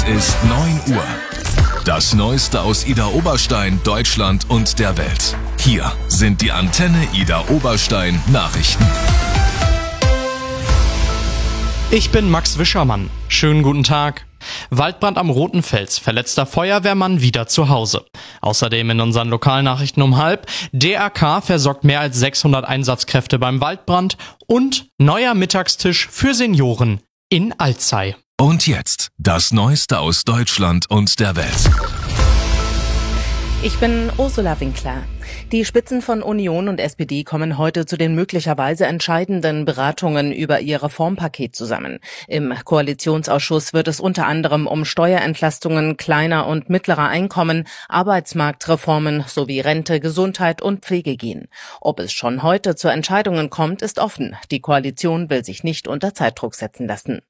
Ist 9 Uhr. Das Neueste aus Ida Oberstein, Deutschland und der Welt. Hier sind die Antenne Ida Oberstein Nachrichten. Ich bin Max Wischermann. Schönen guten Tag. Waldbrand am Roten Fels, verletzter Feuerwehrmann wieder zu Hause. Außerdem in unseren Lokalnachrichten um 12:30. DRK versorgt mehr als 600 Einsatzkräfte beim Waldbrand und neuer Mittagstisch für Senioren in Alzey. Und jetzt das Neueste aus Deutschland und der Welt. Ich bin Ursula Winkler. Die Spitzen von Union und SPD kommen heute zu den möglicherweise entscheidenden Beratungen über ihr Reformpaket zusammen. Im Koalitionsausschuss wird es unter anderem um Steuerentlastungen kleiner und mittlerer Einkommen, Arbeitsmarktreformen sowie Rente, Gesundheit und Pflege gehen. Ob es schon heute zu Entscheidungen kommt, ist offen. Die Koalition will sich nicht unter Zeitdruck setzen lassen.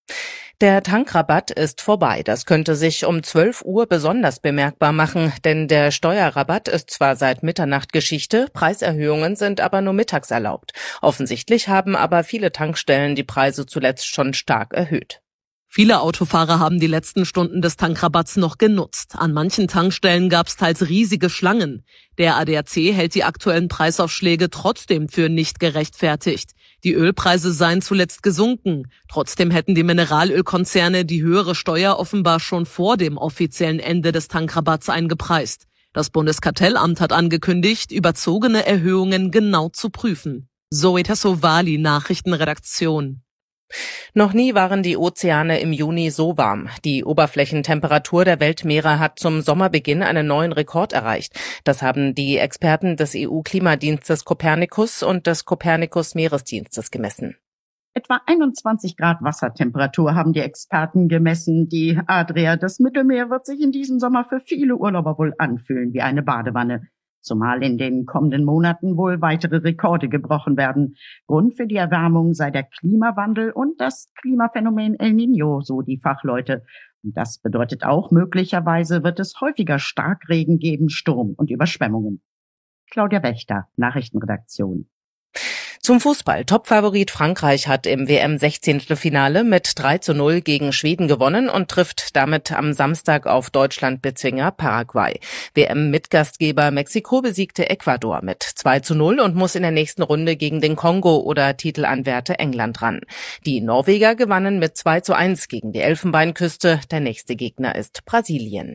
Der Tankrabatt ist vorbei. Das könnte sich um 12 Uhr besonders bemerkbar machen, denn der Steuerrabatt ist zwar seit Mitternacht Geschichte, Preiserhöhungen sind aber nur mittags erlaubt. Offensichtlich haben aber viele Tankstellen die Preise zuletzt schon stark erhöht. Viele Autofahrer haben die letzten Stunden des Tankrabatts noch genutzt. An manchen Tankstellen gab es teils riesige Schlangen. Der ADAC hält die aktuellen Preisaufschläge trotzdem für nicht gerechtfertigt. Die Ölpreise seien zuletzt gesunken. Trotzdem hätten die Mineralölkonzerne die höhere Steuer offenbar schon vor dem offiziellen Ende des Tankrabatts eingepreist. Das Bundeskartellamt hat angekündigt, überzogene Erhöhungen genau zu prüfen. Zoe Tassovali, Nachrichtenredaktion. Noch nie waren die Ozeane im Juni so warm. Die Oberflächentemperatur der Weltmeere hat zum Sommerbeginn einen neuen Rekord erreicht. Das haben die Experten des EU-Klimadienstes Copernicus und des Copernicus-Meeresdienstes gemessen. Etwa 21 Grad Wassertemperatur haben die Experten gemessen. Die Adria, das Mittelmeer, wird sich in diesem Sommer für viele Urlauber wohl anfühlen wie eine Badewanne. Zumal in den kommenden Monaten wohl weitere Rekorde gebrochen werden. Grund für die Erwärmung sei der Klimawandel und das Klimaphänomen El Niño, so die Fachleute. Und das bedeutet auch, möglicherweise wird es häufiger Starkregen geben, Sturm und Überschwemmungen. Claudia Wächter, Nachrichtenredaktion. Zum Fußball. Topfavorit Frankreich hat im WM-16. mit 3:0 gegen Schweden gewonnen und trifft damit am Samstag auf Deutschland-Bezwinger Paraguay. WM-Mitgastgeber Mexiko besiegte Ecuador mit 2:0 und muss in der nächsten Runde gegen den Kongo oder Titelanwärter England ran. Die Norweger gewannen mit 2:1 gegen die Elfenbeinküste. Der nächste Gegner ist Brasilien.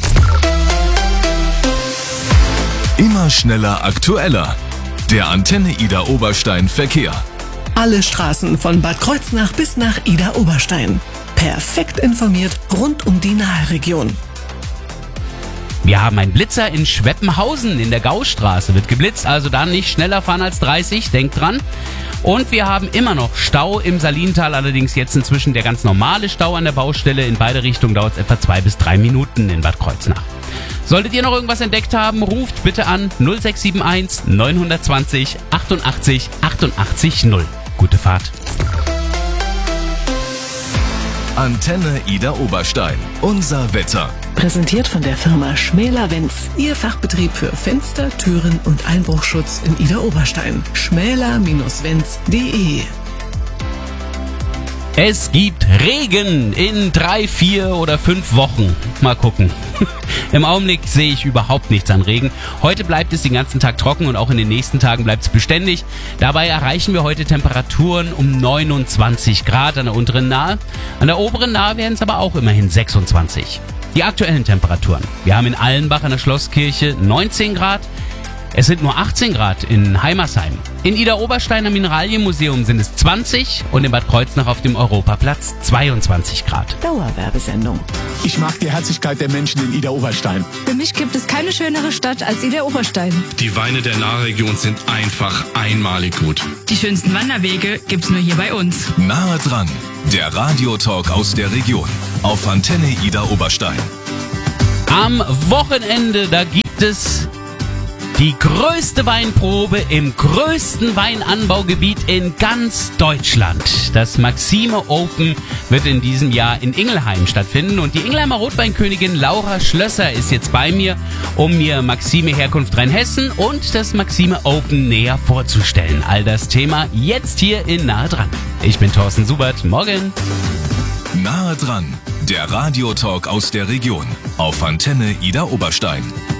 Immer schneller, aktueller. Der Antenne Ida Oberstein Verkehr. Alle Straßen von Bad Kreuznach bis nach Ida Oberstein. Perfekt informiert rund um die Nahregion. Wir haben einen Blitzer in Schweppenhausen in der Gaustraße. Wird geblitzt, also dann nicht schneller fahren als 30, denkt dran. Und wir haben immer noch Stau im Salintal, allerdings jetzt inzwischen der ganz normale Stau an der Baustelle. In beide Richtungen dauert es etwa 2 bis 3 Minuten in Bad Kreuznach. Solltet ihr noch irgendwas entdeckt haben, ruft bitte an 0671 920 88 88 0. Gute Fahrt. Antenne Ida Oberstein. Unser Wetter. Präsentiert von der Firma Schmäler-Wenz. Ihr Fachbetrieb für Fenster, Türen und Einbruchschutz in Ida Oberstein. schmäler-wenz.de. Es gibt Regen in 3, 4 oder 5 Wochen. Mal gucken. Im Augenblick sehe ich überhaupt nichts an Regen. Heute bleibt es den ganzen Tag trocken und auch in den nächsten Tagen bleibt es beständig. Dabei erreichen wir heute Temperaturen um 29 Grad an der unteren Nahe. An der oberen Nahe werden es aber auch immerhin 26. Die aktuellen Temperaturen. Wir haben in Allenbach an der Schlosskirche 19 Grad. Es sind nur 18 Grad in Heimersheim. In Ida Oberstein am Mineralienmuseum sind es 20 und in Bad Kreuznach auf dem Europaplatz 22 Grad. Dauerwerbesendung. Ich mag die Herzlichkeit der Menschen in Ida Oberstein. Für mich gibt es keine schönere Stadt als Ida Oberstein. Die Weine der Nahregion sind einfach einmalig gut. Die schönsten Wanderwege gibt's nur hier bei uns. Nahe dran. Der Radiotalk aus der Region. Auf Antenne Ida Oberstein. Am Wochenende, da gibt es die größte Weinprobe im größten Weinanbaugebiet in ganz Deutschland. Das Maxime Open wird in diesem Jahr in Ingelheim stattfinden und die Ingelheimer Rotweinkönigin Laura Schlösser ist jetzt bei mir, um mir Maxime Herkunft Rheinhessen und das Maxime Open näher vorzustellen. All das Thema jetzt hier in Nahe dran. Ich bin Thorsten Subert. Morgen. Nahe dran, Der Radiotalk aus der Region auf Antenne Idar Oberstein.